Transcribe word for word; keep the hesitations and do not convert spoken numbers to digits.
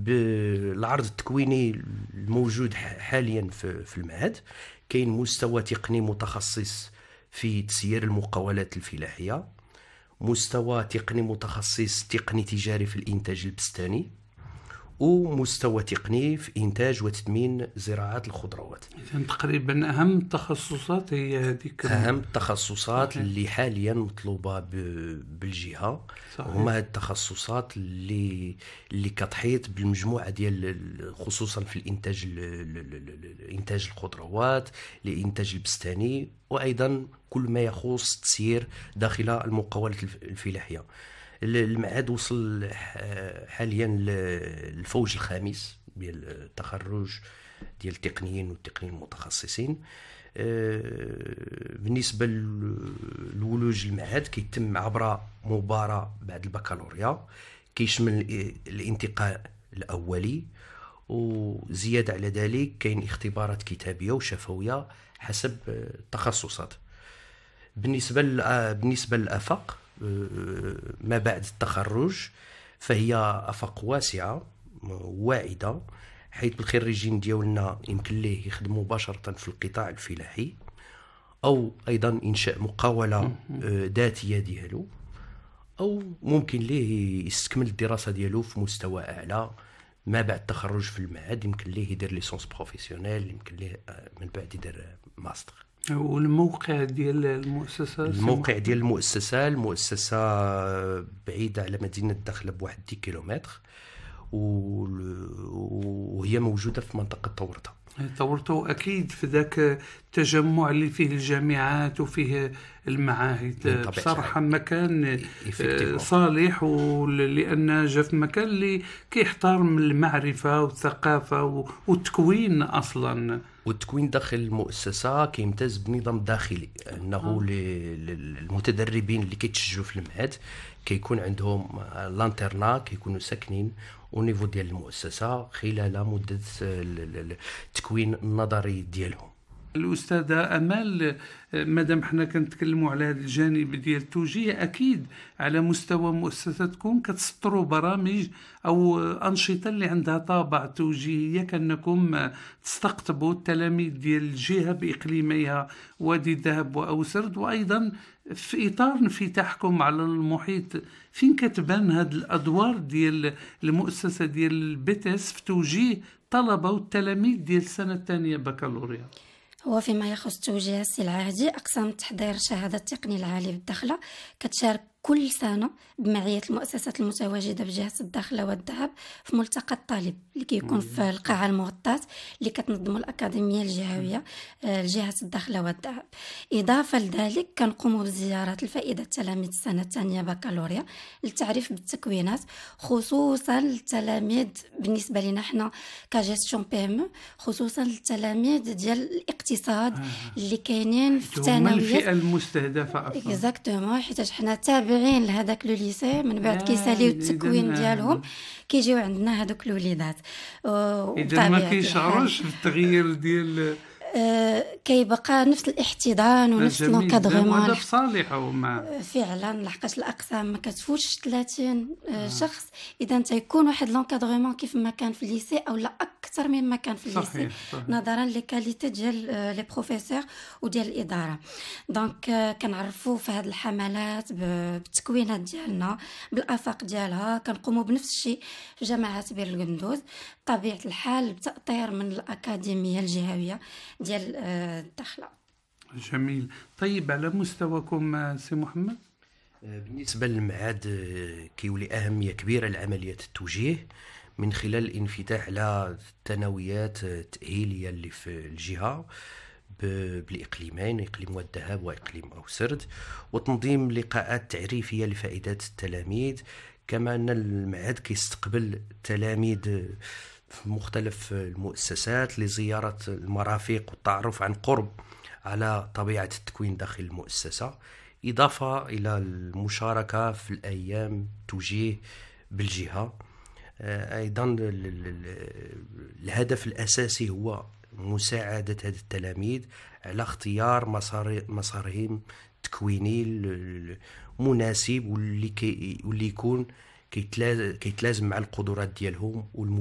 بالعرض التكويني الموجود حاليا في المعهد كاين مستوى تقني متخصص في تسيير المقاولات الفلاحية، مستوى تقني متخصص تقني تجاري في الإنتاج البستاني، ومستوى تقني في إنتاج وتثمين زراعات الخضروات. إذن تقريبا أهم التخصصات هي هذيك أهم التخصصات اللي حاليا مطلوبة بالجهة. هما التخصصات اللي اللي كتحيط بالمجموعة ديال خصوصا في الإنتاج إنتاج الخضروات، الإنتاج البستاني، وأيضا كل ما يخص تسيير داخل المقاولات الفلاحية. المعهد وصل حاليا للفوج الخامس ديال التخرج ديال التقنيين والتقنيين المتخصصين. بالنسبه للولوج المعهد كيتم عبر مباراة بعد البكالوريا كيشمل الانتقاء الاولي، وزياده على ذلك كاين اختبارات كتابيه وشفويه حسب التخصصات. بالنسبه بالنسبه للافاق ما بعد التخرج فهي افاق واسعه واعده، حيث الخريجين ديالنا يمكن ليه يخدم مباشره في القطاع الفلاحي، او ايضا انشاء مقاوله ذاتيه ديالو، او ممكن ليه يستكمل الدراسه ديالو في مستوى اعلى ما بعد التخرج في المعهد. يمكن ليه يدير ليسونس بروفيسيونيل، يمكن ليه من بعد يدير ماستر. والموقع ديال المؤسسة؟ الموقع ديال المؤسسة المؤسسة بعيدة على مدينة الداخلة بواحد دي كيلومتر، وهي موجودة في منطقة طورطة. طورطة أكيد في ذاك التجمع اللي فيه الجامعات وفيه المعاهد. بصراحة مكان صالح، ولأن جا في مكان اللي كيحترم المعرفة والثقافة والتكوين أصلا. والتكوين داخل المؤسسة كيمتاز بنظام داخلي، أنه المتدربين اللي كيتشجعوا في المعهد كيكون عندهم لانترنا، كيكونوا ساكنين ونيفو ديال المؤسسة خلال مدة التكوين النظري ديالهم. الأستاذة أمال، مادام حنا كنتكلموا على هذا الجانب ديال التوجيه، أكيد على مستوى مؤسستكم كتسطروا برامج أو أنشطة اللي عندها طابع توجيهية، كأنكم تستقطبوا التلاميذ ديال الجهة بإقليميها وادي الذهب وأوسرد، وأيضا في إطار انفتاحكم على المحيط. فين كتبان هاد الأدوار ديال المؤسسة ديال البيتس في توجيه طلبة والتلاميذ ديال السنة الثانية بكالوريا؟ هو فيما يخص توجيه السلعة هذه، أقسام تحضير شهادة التقني العالي بالدخلة كتشارك كل سنة بمعية المؤسسات المتواجدة بجهة الداخلة والذهب في ملتقى الطالب اللي كيكون في القاعة المغطاة اللي كتنظم الأكاديمية الجهوية لجهة الداخلة والذهب. إضافة لذلك كنقوموا بزيارات الفائدة التلاميذ السنة الثانية بكالوريا للتعريف بالتكوينات، خصوصا للتلاميذ بالنسبة لنا حنا كجيستيون بي ام، خصوصا للتلاميذ ديال الاقتصاد اللي كاينين في ثانوية الفئة المستهدفة أصلا. اكزاكتومون، حيت حنا تابعين لهذاك لو ليسي، من بعد كيساليو التكوين ديالهم كيجيو عندنا هذوك الوليدات. اذا ما كيشعروش بالتغيير ديال أه كيبقى نفس الاحتضان ونفس لونكادغمون. هذا في صالحه وما فعلا، لحقاش الاقسام ما كتفوتش ثلاثين آه. شخص، اذا تيكون واحد لونكادغمون كيف ما كان في الليسي او لا اكثر مما كان في الليسي، نظرا لكاليتي ديال لي بروفيسور وديال الاداره. دونك آه كنعرفوا في هذه الحملات بالتكوينات ديالنا بالافاق ديالها. كنقوموا بنفس الشيء في جامعه بير القندوز بطبيعه الحال بتاطير من الاكاديميه الجهويه ديال الداخله. جميل. طيب على مستواكم سي محمد؟ بالنسبه للمعهد كيولي اهميه كبيره لعمليه التوجيه من خلال الانفتاح على الثانويات التاهيليه اللي في الجهه بالاقليمين، اقليم وادي الذهب واقليم اوسرد، وتنظيم لقاءات تعريفيه لفائده التلاميذ. كما ان المعهد كيستقبل التلاميذ في مختلف المؤسسات لزيارة المرافق والتعرف عن قرب على طبيعة التكوين داخل المؤسسة، إضافة إلى المشاركة في الأيام توجيه بالجهة. أيضا الهدف الأساسي هو مساعدة هذه التلاميذ على اختيار مسار مسارهم التكويني المناسب واللي واللي يكون كيتلازم مع القدرات ديالهم والم